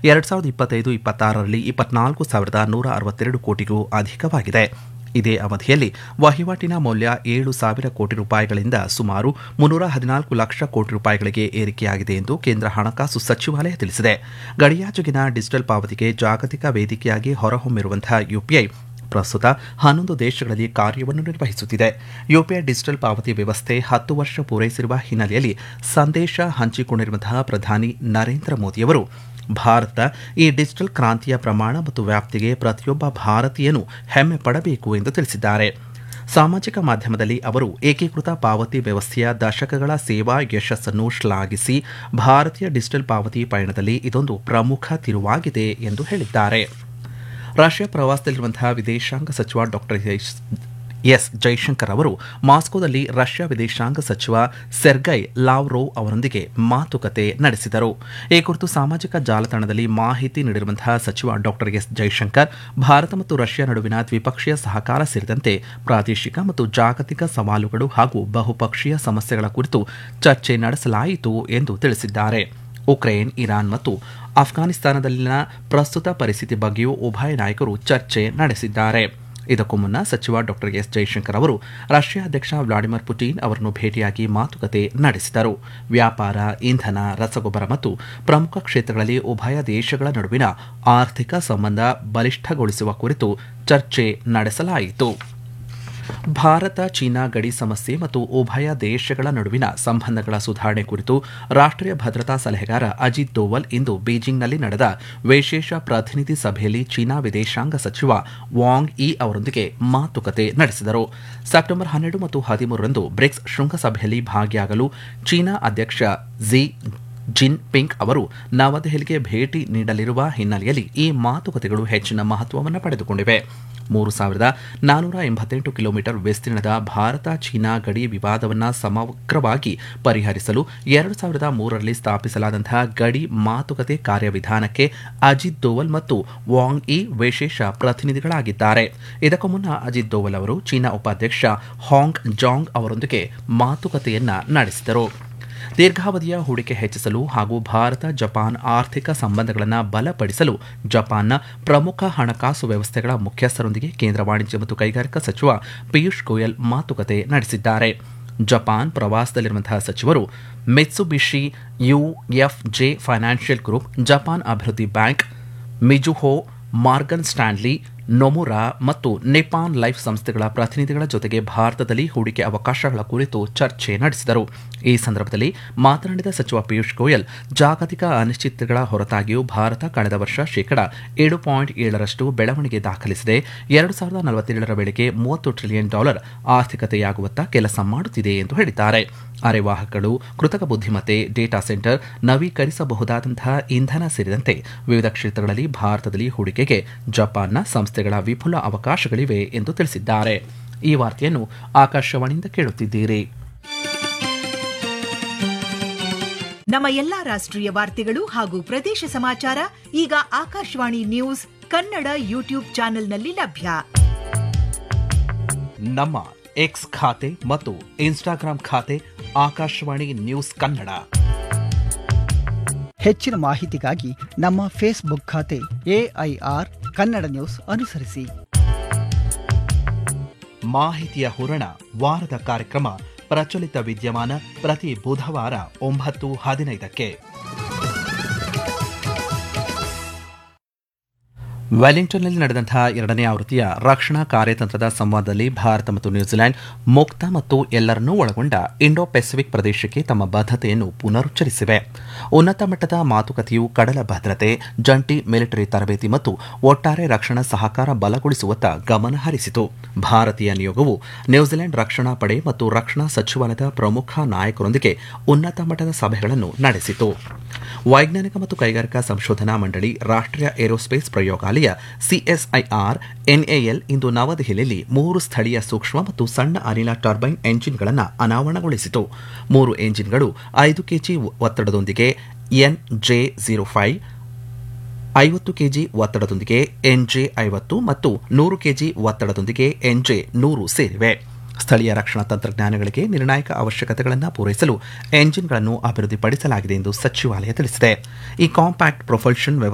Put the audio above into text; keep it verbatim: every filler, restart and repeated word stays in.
ಎರಡ್ ಸಾವಿರದ ಇಪ್ಪತ್ತೈದು ಇಪ್ಪತ್ತಾರರಲ್ಲಿ ಇಪ್ಪತ್ನಾಲ್ಕು ಸಾವಿರದ ನೂರ ಅರವತ್ತೆರಡು ಕೋಟಿಗೂ ಅಧಿಕವಾಗಿದೆ. ಇದೇ ಅವಧಿಯಲ್ಲಿ ವಹಿವಾಟಿನ ಮೌಲ್ಯ ಏಳು ಸಾವಿರ ಕೋಟಿ ರೂಪಾಯಿಗಳಿಂದ ಸುಮಾರು ಮುನ್ನೂರ ಹದಿನಾಲ್ಕು ಲಕ್ಷ ಕೋಟಿ ರೂಪಾಯಿಗಳಿಗೆ ಏರಿಕೆಯಾಗಿದೆ ಎಂದು ಕೇಂದ್ರ ಹಣಕಾಸು ಸಚಿವಾಲಯ ತಿಳಿಸಿದೆ. ಗಡಿಯಾಚೆಗಿನ ಡಿಜಿಟಲ್ ಪಾವತಿಗೆ ಜಾಗತಿಕ ವೇದಿಕೆಯಾಗಿ ಹೊರಹೊಮ್ಮಿರುವಂತಹ ಯುಪಿಐ ಪ್ರಸ್ತುತ ಹನ್ನೊಂದು ದೇಶಗಳಲ್ಲಿ ಕಾರ್ಯವನ್ನು ನಿರ್ವಹಿಸುತ್ತಿದೆ. ಯುಪಿಐ ಡಿಜಿಟಲ್ ಪಾವತಿ ವ್ಯವಸ್ಥೆ ಹತ್ತು ವರ್ಷ ಪೂರೈಸಿರುವ ಹಿನ್ನೆಲೆಯಲ್ಲಿ ಸಂದೇಶ ಹಂಚಿಕೊಂಡಿರುವಂತಹ ಪ್ರಧಾನಿ ನರೇಂದ್ರ ಮೋದಿಯವರು ಭಾರತ ಈ ಡಿಜಿಟಲ್ ಕ್ರಾಂತಿಯ ಪ್ರಮಾಣ ಮತ್ತು ವ್ಯಾಪ್ತಿಗೆ ಪ್ರತಿಯೊಬ್ಬ ಭಾರತೀಯನೂ ಹೆಮ್ಮೆ ಪಡಬೇಕು ಎಂದು ತಿಳಿಸಿದ್ದಾರೆ. ಸಾಮಾಜಿಕ ಮಾಧ್ಯಮದಲ್ಲಿ ಅವರು ಏಕೀಕೃತ ಪಾವತಿ ವ್ಯವಸ್ಥೆಯ ದಶಕಗಳ ಸೇವಾ ಯಶಸ್ಸನ್ನು ಶ್ಲಾಘಿಸಿ ಭಾರತೀಯ ಡಿಜಿಟಲ್ ಪಾವತಿ ಪಯಣದಲ್ಲಿ ಇದೊಂದು ಪ್ರಮುಖ ತಿರುವಾಗಿದೆ ಎಂದು ಹೇಳಿದ್ದಾರೆ. ರಷ್ಯಾ ಪ್ರವಾಸದಲ್ಲಿರುವಂತಹ ವಿದೇಶಾಂಗ ಸಚಿವ ಡಾಕ್ಟರ್ ಎಸ್ ಜೈಶಂಕರ್ ಅವರು ಮಾಸ್ಕೋದಲ್ಲಿ ರಷ್ಯಾ ವಿದೇಶಾಂಗ ಸಚಿವ ಸೆರ್ಗೈ ಲಾವ್ರೋವ್ ಅವರೊಂದಿಗೆ ಮಾತುಕತೆ ನಡೆಸಿದರು. ಈ ಕುರಿತು ಸಾಮಾಜಿಕ ಜಾಲತಾಣದಲ್ಲಿ ಮಾಹಿತಿ ನೀಡಿರುವಂತಹ ಸಚಿವ ಡಾಕ್ಟರ್ ಎಸ್ ಜೈಶಂಕರ್ ಭಾರತ ಮತ್ತು ರಷ್ಯಾ ನಡುವಿನ ದ್ವಿಪಕ್ಷೀಯ ಸಹಕಾರ ಸೇರಿದಂತೆ ಪ್ರಾದೇಶಿಕ ಮತ್ತು ಜಾಗತಿಕ ಸವಾಲುಗಳು ಹಾಗೂ ಬಹುಪಕ್ಷೀಯ ಸಮಸ್ಯೆಗಳ ಕುರಿತು ಚರ್ಚೆ ನಡೆಸಲಾಯಿತು ಎಂದು ತಿಳಿಸಿದ್ದಾರೆ. ಉಕ್ರೇನ್, ಇರಾನ್ ಮತ್ತು ಅಫ್ಘಾನಿಸ್ತಾನದಲ್ಲಿನ ಪ್ರಸ್ತುತ ಪರಿಸ್ಥಿತಿ ಬಗ್ಗೆಯೂ ಉಭಯ ನಾಯಕರು ಚರ್ಚೆ ನಡೆಸಿದ್ದಾರೆ. ಇದಕ್ಕೂ ಮುನ್ನ ಸಚಿವ ಡಾಕ್ಟರ್ ಎಸ್ ಜೈಶಂಕರ್ ಅವರು ರಷ್ಯಾ ಅಧ್ಯಕ್ಷ ವ್ಲಾಡಿಮಿರ್ ಪುಟಿನ್ ಅವರನ್ನು ಭೇಟಿಯಾಗಿ ಮಾತುಕತೆ ನಡೆಸಿದರು. ವ್ಯಾಪಾರ, ಇಂಧನ, ರಸಗೊಬ್ಬರ ಮತ್ತು ಪ್ರಮುಖ ಕ್ಷೇತ್ರಗಳಲ್ಲಿ ಉಭಯ ದೇಶಗಳ ನಡುವಿನ ಆರ್ಥಿಕ ಸಂಬಂಧ ಬಲಿಷ್ಠಗೊಳಿಸುವ ಕುರಿತು ಚರ್ಚೆ ನಡೆಸಲಾಯಿತು. ಭಾರತ ಚೀನಾ ಗಡಿ ಸಮಸ್ಯೆ ಮತ್ತು ಉಭಯ ದೇಶಗಳ ನಡುವಿನ ಸಂಬಂಧಗಳ ಸುಧಾರಣೆ ಕುರಿತು ರಾಷ್ಟ್ರೀಯ ಭದ್ರತಾ ಸಲಹೆಗಾರ ಅಜಿತ್ ದೋವಲ್ ಇಂದು ಬೀಜಿಂಗ್ನಲ್ಲಿ ನಡೆದ ವಿಶೇಷ ಪ್ರತಿನಿಧಿ ಸಭೆಯಲ್ಲಿ ಚೀನಾ ವಿದೇಶಾಂಗ ಸಚಿವ ವಾಂಗ್ ಯಿ ಅವರೊಂದಿಗೆ ಮಾತುಕತೆ ನಡೆಸಿದರು. ಸೆಪ್ಟೆಂಬರ್ ಹನ್ನೆರಡು ಮತ್ತು ಹದಿಮೂರರಂದು ಬ್ರಿಕ್ಸ್ ಶೃಂಗಸಭೆಯಲ್ಲಿ ಭಾಗಿಯಾಗಲು ಚೀನಾ ಅಧ್ಯಕ್ಷ ಝಿ ಜಿನ್ ಪಿಂಗ್ ಅವರು ನವದೆಹಲಿಗೆ ಭೇಟಿ ನೀಡಲಿರುವ ಹಿನ್ನೆಲೆಯಲ್ಲಿ ಈ ಮಾತುಕತೆಗಳು ಹೆಚ್ಚಿನ ಮಹತ್ವವನ್ನು ಪಡೆದುಕೊಂಡಿವೆ. ಮೂರು ಸಾವಿರದ ನಾನ್ನೂರ ಎಂಬತ್ತೆಂಟು ಕಿಲೋಮೀಟರ್ ವಿಸ್ತೀರ್ಣದ ಭಾರತ ಚೀನಾ ಗಡಿ ವಿವಾದವನ್ನು ಸಮಗ್ರವಾಗಿ ಪರಿಹರಿಸಲು ಎರಡು ಸಾವಿರದ ಮೂರರಲ್ಲಿ ಸ್ಥಾಪಿಸಲಾದಂತಹ ಗಡಿ ಮಾತುಕತೆ ಕಾರ್ಯವಿಧಾನಕ್ಕೆ ಅಜಿತ್ ದೋವಲ್ ಮತ್ತು ವಾಂಗ್ ಯಿ ವಿಶೇಷ ಪ್ರತಿನಿಧಿಗಳಾಗಿದ್ದಾರೆ. ಇದಕ್ಕೂ ಮುನ್ನ ಅಜಿತ್ ದೋವಲ್ ಅವರು ಚೀನಾ ಉಪಾಧ್ಯಕ್ಷ ಹಾಂಗ್ ಜಾಂಗ್ ಅವರೊಂದಿಗೆ ಮಾತುಕತೆಯನ್ನ ನಡೆಸಿದರು. ದೀರ್ಘಾವಧಿಯ ಹೂಡಿಕೆ ಹೆಚ್ಚಿಸಲು ಹಾಗೂ ಭಾರತ ಜಪಾನ್ ಆರ್ಥಿಕ ಸಂಬಂಧಗಳನ್ನು ಬಲಪಡಿಸಲು ಜಪಾನ್ನ ಪ್ರಮುಖ ಹಣಕಾಸು ವ್ಯವಸ್ಥೆಗಳ ಮುಖ್ಯಸ್ಥರೊಂದಿಗೆ ಕೇಂದ್ರ ವಾಣಿಜ್ಯ ಮತ್ತು ಕೈಗಾರಿಕಾ ಸಚಿವ ಪಿಯೂಷ್ ಗೋಯಲ್ ಮಾತುಕತೆ ನಡೆಸಿದ್ದಾರೆ. ಜಪಾನ್ ಪ್ರವಾಸದಲ್ಲಿರುವಂತಹ ಸಚಿವರು ಮಿತ್ಸುಬಿಷಿ ಯುಎಫ್ಜೆ ಫೈನಾನ್ಷಿಯಲ್ ಗ್ರೂಪ್, ಜಪಾನ್ ಅಭಿವೃದ್ಧಿ bank, Mizuho, Morgan Stanley, Nomura ಮತ್ತು ನಿಪಾನ್ ಲೈಫ್ ಸಂಸ್ಥೆಗಳ ಪ್ರತಿನಿಧಿಗಳ ಜೊತೆಗೆ ಭಾರತದಲ್ಲಿ ಹೂಡಿಕೆ ಅವಕಾಶಗಳ ಕುರಿತು ಚರ್ಚೆ ನಡೆಸಿದರು. ಈ ಸಂದರ್ಭದಲ್ಲಿ ಮಾತನಾಡಿದ ಸಚಿವ ಪಿಯೂಷ್ ಗೋಯಲ್, ಜಾಗತಿಕ ಅನಿಶ್ಚಿತತೆಗಳ ಹೊರತಾಗಿಯೂ ಭಾರತ ಕಳೆದ ವರ್ಷ ಶೇಕಡಾ ಏಳು ಪಾಯಿಂಟ್ ಏಳರಷ್ಟು ಬೆಳವಣಿಗೆ ದಾಖಲಿಸಿದೆ. ಎರಡು ಸಾವಿರದ ನಲವತ್ತೇಳರ ವೇಳೆಗೆ ಮೂವತ್ತು ಟ್ರಿಲಿಯನ್ ಡಾಲರ್ ಆರ್ಥಿಕತೆಯಾಗುವತ್ತ ಕೆಲಸ ಮಾಡುತ್ತಿದೆ ಎಂದು ಹೇಳಿದ್ದಾರೆ. ಅರೆವಾಹಕಗಳು, ಕೃತಕ ಬುದ್ಧಿಮತ್ತೆ, ಡೇಟಾ ಸೆಂಟರ್, ನವೀಕರಿಸಬಹುದಾದಂತಹ ಇಂಧನ ಸೇರಿದಂತೆ ವಿವಿಧ ಕ್ಷೇತ್ರಗಳಲ್ಲಿ ಭಾರತದಲ್ಲಿ ಹೂಡಿಕೆಗೆ ಜಪಾನ್ನ ಸಂಸ್ಥೆಗಳ ವಿಪುಲ ಅವಕಾಶಗಳಿವೆ ಎಂದು ತಿಳಿಸಿದ್ದಾರೆ. ಈ ವಾರ್ತೆಯನ್ನು ಆಕಾಶವಾಣಿಯಿಂದ ಕೇಳುತ್ತಿದ್ದೀರಿ. ನಮ್ಮ ಎಲ್ಲಾ ರಾಷ್ಟ್ರೀಯ ವಾರ್ತೆಗಳು ಹಾಗೂ ಪ್ರದೇಶ ಸಮಾಚಾರ ಈಗ ಆಕಾಶವಾಣಿ ನ್ಯೂಸ್ ಕನ್ನಡ ಯೂಟ್ಯೂಬ್ ಚಾನೆಲ್ನಲ್ಲಿ ಲಭ್ಯ. ನಮ್ಮ ಎಕ್ಸ್ ಖಾತೆ ಮತ್ತು ಇನ್ಸ್ಟಾಗ್ರಾಂ ಖಾತೆ ಆಕಾಶವಾಣಿ ನ್ಯೂಸ್ ಕನ್ನಡ. ಹೆಚ್ಚಿನ ಮಾಹಿತಿಗಾಗಿ ನಮ್ಮ ಫೇಸ್ಬುಕ್ ಖಾತೆ ಎಐಆರ್ ಕನ್ನಡ ನ್ಯೂಸ್ ಅನುಸರಿಸಿ. ಮಾಹಿತಿಯ ಹೂರಣ ವಾರದ ಕಾರ್ಯಕ್ರಮ ಪ್ರಚಲಿತ ವಿದ್ಯಮಾನ ಪ್ರತಿ ಬುಧವಾರ ಒಂಬತ್ತು ಹದಿನೈದಕ್ಕೆ. ವೆಲ್ಲಿಂಗ್ಟನ್ನಲ್ಲಿ ನಡೆದಂತಹ ಎರಡನೇ ಆವೃತ್ತಿಯ ರಕ್ಷಣಾ ಕಾರ್ಯತಂತ್ರದ ಸಂವಾದದಲ್ಲಿ ಭಾರತ ಮತ್ತು ನ್ಯೂಜಿಲೆಂಡ್ ಮುಕ್ತ ಮತ್ತು ಎಲ್ಲರನ್ನೂ ಒಳಗೊಂಡ ಇಂಡೋ ಪೆಸಿಫಿಕ್ ಪ್ರದೇಶಕ್ಕೆ ತಮ್ಮ ಬದ್ಧತೆಯನ್ನು ಪುನರುಚ್ಚರಿಸಿವೆ. ಉನ್ನತ ಮಟ್ಟದ ಮಾತುಕತೆಯು ಕಡಲ ಭದ್ರತೆ, ಜಂಟಿ ಮಿಲಿಟರಿ ತರಬೇತಿ ಮತ್ತು ಒಟ್ಟಾರೆ ರಕ್ಷಣಾ ಸಹಕಾರ ಬಲಗೊಳಿಸುವತ್ತ ಗಮನ ಹರಿಸಿತು. ಭಾರತೀಯ ನಿಯೋಗವು ನ್ಯೂಜಿಲೆಂಡ್ ರಕ್ಷಣಾ ಪಡೆ ಮತ್ತು ರಕ್ಷಣಾ ಸಚಿವಾಲಯದ ಪ್ರಮುಖ ನಾಯಕರೊಂದಿಗೆ ಉನ್ನತ ಮಟ್ಟದ ಸಭೆಗಳನ್ನು ನಡೆಸಿತು. ವೈಜ್ಞಾನಿಕ ಮತ್ತು ಕೈಗಾರಿಕಾ ಸಂಶೋಧನಾ ಮಂಡಳಿ, ರಾಷ್ಟ್ರೀಯ ಏರೋಸ್ಪೇಸ್ ಪ್ರಯೋಗಾಲಯ ಸಿಎಸ್ಐಆರ್ ಎನ್ಎಎಲ್ ಇಂದು ನವದೆಹಲಿಯಲ್ಲಿ ಮೂರು ಸ್ಥಳೀಯ ಸೂಕ್ಷ್ಮ ಮತ್ತು ಸಣ್ಣ ಅನಿಲ ಟರ್ಬೈನ್ ಎಂಜಿನ್ಗಳನ್ನು ಅನಾವರಣಗೊಳಿಸಿತು. ಮೂರು ಎಂಜಿನ್ಗಳು ಐದು ಕೆಜಿ ಒತ್ತಡದೊಂದಿಗೆ ಎನ್ಜೆ ಝೀರೋ ಫೈವ್, ಐವತ್ತು ಕೆಜಿ ಒತ್ತಡದೊಂದಿಗೆ ಎನ್ಜೆ ಐವತ್ತು ಮತ್ತು ನೂರು ಕೆಜಿ ಒತ್ತಡದೊಂದಿಗೆ ಎನ್ಜೆ ನೂರು ಸೇರಿವೆ. ಸ್ಥಳೀಯ ರಕ್ಷಣಾ ತಂತ್ರಜ್ಞಾನಗಳಿಗೆ ನಿರ್ಣಾಯಕ ಅವಶ್ಯಕತೆಗಳನ್ನು ಪೂರೈಸಲು ಎಂಜಿನ್ಗಳನ್ನು ಅಭಿವೃದ್ಧಿಪಡಿಸಲಾಗಿದೆ ಎಂದು ಸಚಿವಾಲಯ ತಿಳಿಸಿದೆ. ಈ ಕಾಂಪ್ಯಾಕ್ಟ್ ಪ್ರೊಪಲ್ಷನ್